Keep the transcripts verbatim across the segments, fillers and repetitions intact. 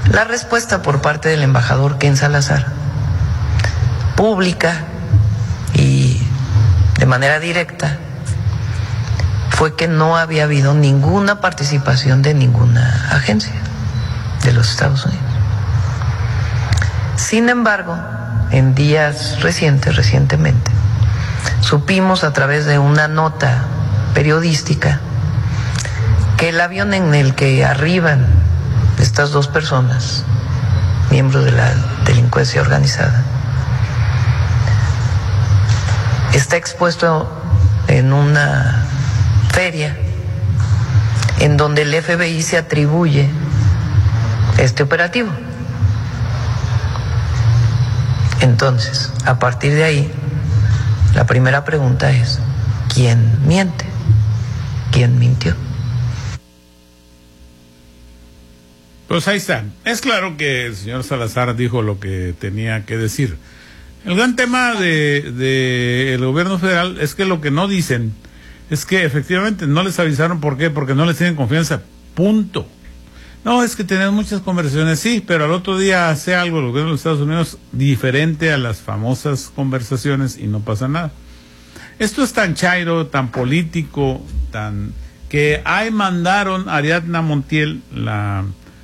La respuesta por parte del embajador Ken Salazar, pública y de manera directa, fue que no había habido ninguna participación de ninguna agencia de los Estados Unidos. Sin embargo, en días recientes, recientemente, supimos a través de una nota periodística que el avión en el que arriban estas dos personas, miembros de la delincuencia organizada, está expuesto en una feria en donde el F B I se atribuye este operativo. Entonces, a partir de ahí, la primera pregunta es, ¿quién miente? ¿Quién mintió? Pues ahí está. Es claro que el señor Salazar dijo lo que tenía que decir. El gran tema de, de el gobierno federal es que lo que no dicen es que efectivamente no les avisaron. ¿Por qué? Porque no les tienen confianza. Punto. No, es que tenemos muchas conversaciones, sí, pero al otro día hace algo el gobierno de los Estados Unidos diferente a las famosas conversaciones y no pasa nada. Esto es tan chairo, tan político, tan que ahí mandaron a Ariadna Montiel, la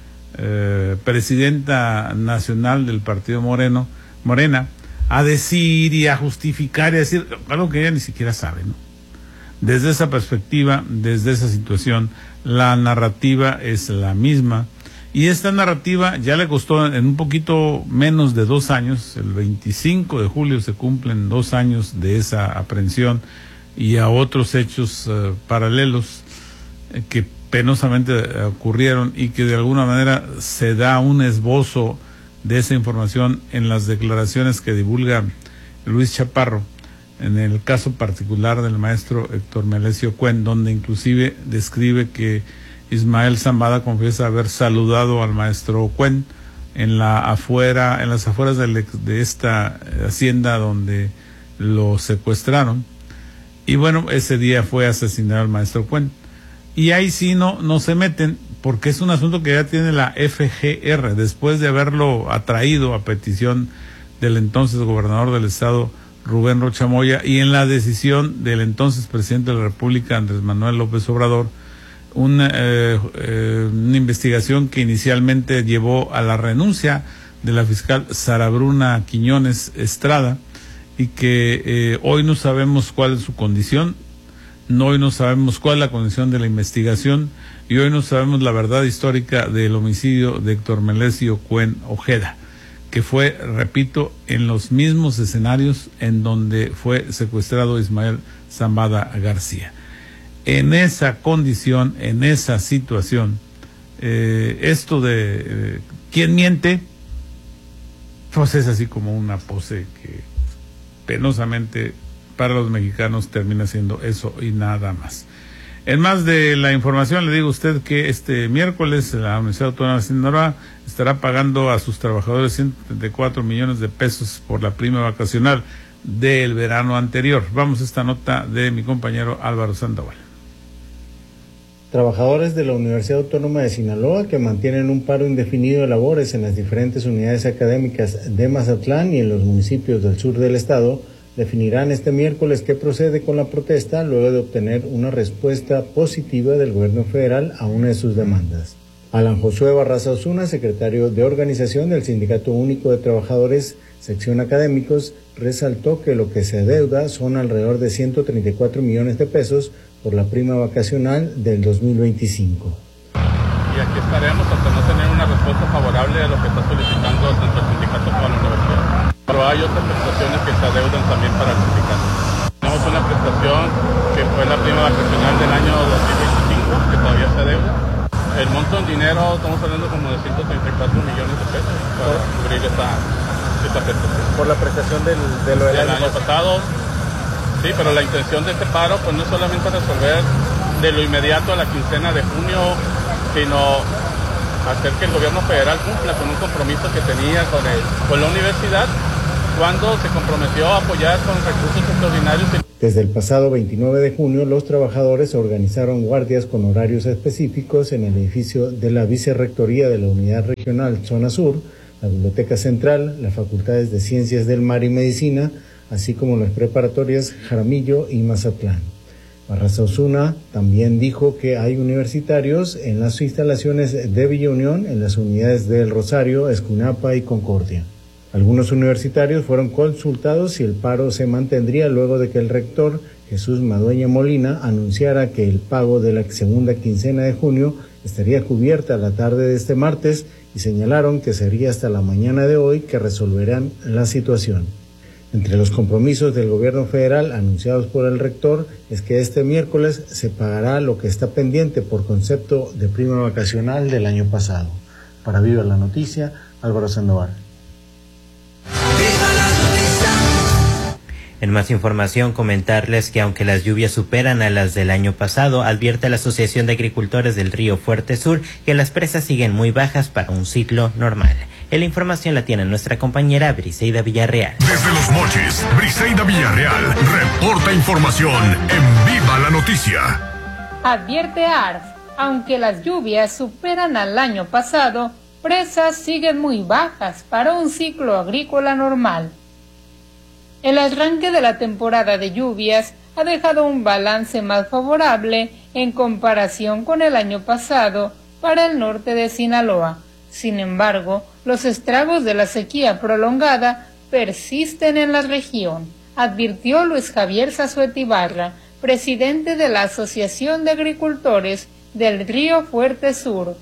eh, presidenta nacional del Partido Moreno, Morena, a decir y a justificar y a decir algo que ella ni siquiera sabe, ¿no? Desde esa perspectiva, desde esa situación, la narrativa es la misma, y esta narrativa ya le costó en un poquito menos de dos años. El veinticinco de julio se cumplen dos años de esa aprehensión y a otros hechos uh, paralelos eh, que penosamente uh, ocurrieron, y que de alguna manera se da un esbozo de esa información en las declaraciones que divulga Luis Chaparro, en el caso particular del maestro Héctor Melesio Cuen, donde inclusive describe que Ismael Zambada confiesa haber saludado al maestro Cuen en la afuera, en las afueras de, de esta hacienda donde lo secuestraron, y bueno, ese día fue asesinado al maestro Cuen, y ahí sí no, no se meten, porque es un asunto que ya tiene la F G R, después de haberlo atraído a petición del entonces gobernador del estado, Rubén Rocha Moya, y en la decisión del entonces presidente de la República, Andrés Manuel López Obrador, una, eh, eh, una investigación que inicialmente llevó a la renuncia de la fiscal Sara Bruna Quiñones Estrada, y que eh, hoy no sabemos cuál es su condición, no, hoy no sabemos cuál es la condición de la investigación, y hoy no sabemos la verdad histórica del homicidio de Héctor Melesio Cuen Ojeda, que fue, repito, en los mismos escenarios en donde fue secuestrado Ismael Zambada García. En esa condición, en esa situación, eh, esto de eh, ¿quién miente? Pues es así como una pose que penosamente para los mexicanos termina siendo eso y nada más. En más de la información, le digo a usted que este miércoles la Universidad Autónoma de Sinaloa estará pagando a sus trabajadores ciento setenta y cuatro millones de pesos por la prima vacacional del verano anterior. Vamos a esta nota de mi compañero Álvaro Sandoval. Trabajadores de la Universidad Autónoma de Sinaloa que mantienen un paro indefinido de labores en las diferentes unidades académicas de Mazatlán y en los municipios del sur del estado definirán este miércoles qué procede con la protesta luego de obtener una respuesta positiva del gobierno federal a una de sus demandas. Alan Josué Barraza Osuna, secretario de organización del Sindicato Único de Trabajadores, sección académicos, resaltó que lo que se adeuda son alrededor de ciento treinta y cuatro millones de pesos por la prima vacacional del dos mil veinticinco. Y aquí estaremos hasta no tener una respuesta favorable a lo que está solicitando tanto el sindicato como la universidad. Pero hay otras prestaciones que se adeudan también para el sindicato. Tenemos una prestación que fue la prima vacacional del año dos mil veinticinco, que todavía se adeuda. El monto en dinero, estamos hablando como de ciento treinta y cuatro millones de pesos para cubrir esta, esta prestación. Por la prestación del, de lo del, del año, año pasado. Sí, pero la intención de este paro pues no es solamente resolver de lo inmediato a la quincena de junio, sino hacer que el gobierno federal cumpla con un compromiso que tenía con, el, con la universidad cuando se comprometió a apoyar con recursos extraordinarios. Desde el pasado veintinueve de junio, los trabajadores organizaron guardias con horarios específicos en el edificio de la Vicerrectoría de la Unidad Regional Zona Sur, la Biblioteca Central, las Facultades de Ciencias del Mar y Medicina, así como las preparatorias Jaramillo y Mazatlán. Barraza Osuna también dijo que hay universitarios en las instalaciones de Villa Unión, en las unidades del Rosario, Escunapa y Concordia. Algunos universitarios fueron consultados si el paro se mantendría luego de que el rector Jesús Madueña Molina anunciara que el pago de la segunda quincena de junio estaría cubierta la tarde de este martes y señalaron que sería hasta la mañana de hoy que resolverán la situación. Entre los compromisos del gobierno federal anunciados por el rector es que este miércoles se pagará lo que está pendiente por concepto de prima vacacional del año pasado. Para Viva la Noticia, Álvaro Sandoval. En más información, comentarles que aunque las lluvias superan a las del año pasado, advierte la Asociación de Agricultores del Río Fuerte Sur que las presas siguen muy bajas para un ciclo normal. La información la tiene nuestra compañera Briseida Villarreal. Desde Los Mochis, Briseida Villarreal reporta información en Viva la Noticia. Advierte A R F, aunque las lluvias superan al año pasado, presas siguen muy bajas para un ciclo agrícola normal. El arranque de la temporada de lluvias ha dejado un balance más favorable en comparación con el año pasado para el norte de Sinaloa. Sin embargo, los estragos de la sequía prolongada persisten en la región, advirtió Luis Javier Zazuetibarra, presidente de la Asociación de Agricultores del Río Fuerte Sur.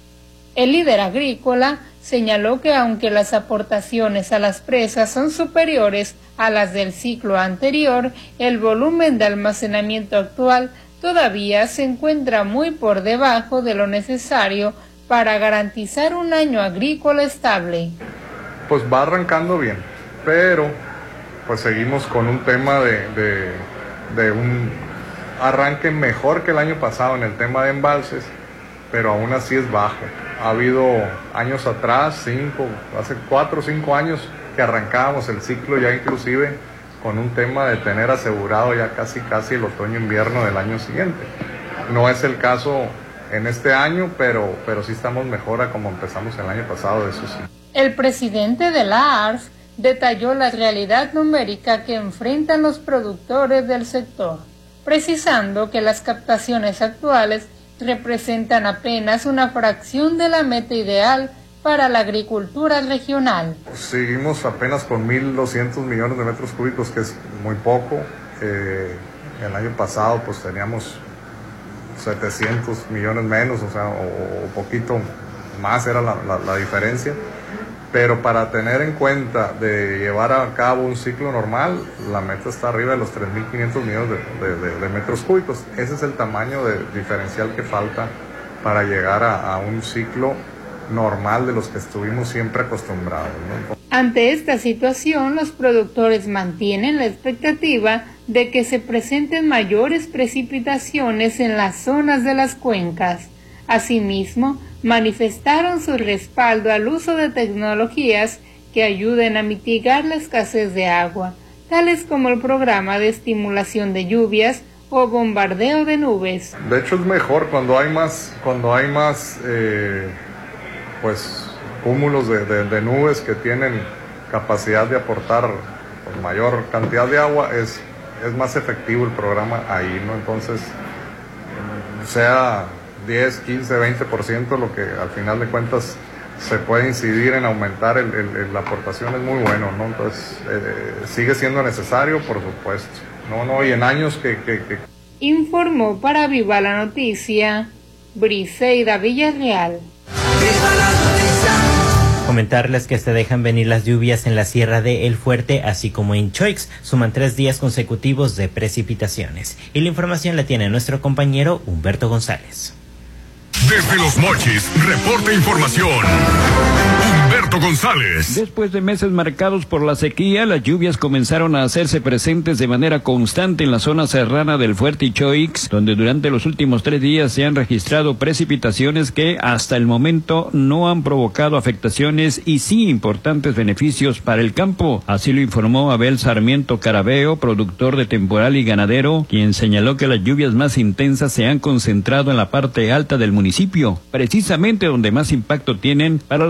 El líder agrícola señaló que aunque las aportaciones a las presas son superiores a las del ciclo anterior, el volumen de almacenamiento actual todavía se encuentra muy por debajo de lo necesario para garantizar un año agrícola estable. Pues va arrancando bien, pero pues seguimos con un tema de, de, de un arranque mejor que el año pasado en el tema de embalses, pero aún así es bajo. Ha habido años atrás, cinco, hace cuatro o cinco años que arrancábamos el ciclo ya inclusive con un tema de tener asegurado ya casi casi el otoño-invierno del año siguiente. No es el caso en este año, pero, pero sí estamos mejor a como empezamos el año pasado, eso sí. El presidente de la A R F detalló la realidad numérica que enfrentan los productores del sector, precisando que las captaciones actuales representan apenas una fracción de la meta ideal para la agricultura regional. Seguimos apenas con mil doscientos millones de metros cúbicos, que es muy poco. Eh, el año pasado pues teníamos setecientos millones menos, o sea, o, o poquito más era la, la, la diferencia. Pero para tener en cuenta de llevar a cabo un ciclo normal, la meta está arriba de los tres mil quinientos millones de, de, de, de metros cúbicos. Ese es el tamaño de diferencial que falta para llegar a, a un ciclo normal de los que estuvimos siempre acostumbrados, ¿no? Ante esta situación, los productores mantienen la expectativa de que se presenten mayores precipitaciones en las zonas de las cuencas. Asimismo, manifestaron su respaldo al uso de tecnologías que ayuden a mitigar la escasez de agua, tales como el programa de estimulación de lluvias o bombardeo de nubes. De hecho es mejor cuando hay más, cuando hay más eh, pues cúmulos de, de, de nubes que tienen capacidad de aportar pues, mayor cantidad de agua, es, es más efectivo el programa ahí, ¿no? Entonces, sea diez, quince, veinte por ciento, lo que al final de cuentas se puede incidir en aumentar el, el, el, la aportación es muy bueno, ¿no? Entonces, eh, sigue siendo necesario, por supuesto. No, no, y en años que... que, que... Informó para Viva la Noticia, Briseida Villarreal. ¡Viva la Noticia! Comentarles que se dejan venir las lluvias en la Sierra de El Fuerte, así como en Choix. Suman tres días consecutivos de precipitaciones. Y la información la tiene nuestro compañero Humberto González. Desde Los Mochis, reporta información Humberto Alberto González. Después de meses marcados por la sequía, las lluvias comenzaron a hacerse presentes de manera constante en la zona serrana del Fuerte Ichoix, donde durante los últimos tres días se han registrado precipitaciones que hasta el momento no han provocado afectaciones y sí importantes beneficios para el campo. Así lo informó Abel Sarmiento Carabeo, productor de temporal y ganadero, quien señaló que las lluvias más intensas se han concentrado en la parte alta del municipio, precisamente donde más impacto tienen para la